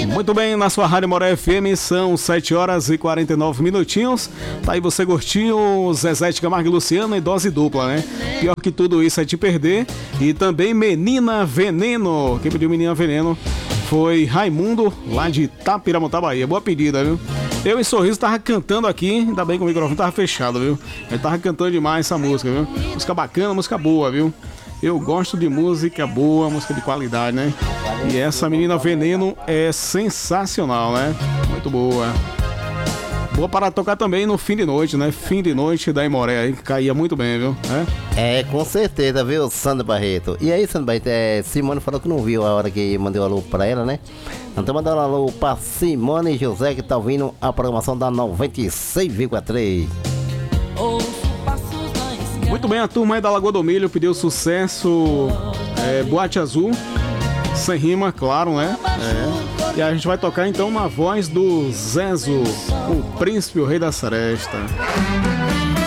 Muito bem, na sua Rádio Moré FM são 7 horas e 49 minutinhos. Tá aí, você curtiu Zezé de Camargo e Luciano em dose dupla, né? Pior que tudo isso é te perder. E também Menina Veneno. Quem pediu Menina Veneno foi Raimundo, lá de Itapiramontá, Bahia. Boa pedida, viu? Eu em Sorriso tava cantando aqui, ainda bem que o microfone tava fechado, viu? Ele tava cantando demais essa música, viu? Música bacana, música boa, viu? Eu gosto de música boa, música de qualidade, né? E essa Menina Veneno é sensacional, né? Muito boa. Boa para tocar também no Fim de Noite, né? Fim de Noite da Imoré, aí caía muito bem, viu? Com certeza, viu, Sandra Barreto? E aí, Sandra Barreto, Simone falou que não viu a hora que mandei um alô pra ela, né? Então mandando um alô pra Simone José, que tá ouvindo a programação da 96,3. Muito bem, a turma aí da Lagoa do Milho pediu sucesso, Boate Azul, sem rima, claro, né? E a gente vai tocar então na voz do Zezo, o príncipe, o rei da seresta.